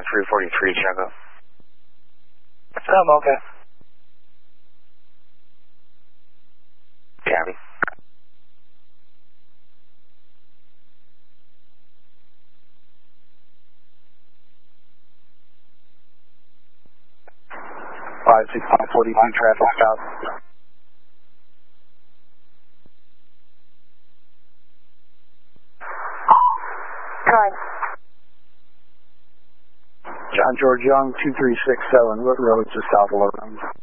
343, check up. Okay. Copy. Five 6549 traffic south. Troy. John George Young, 2367. What road to South Logan?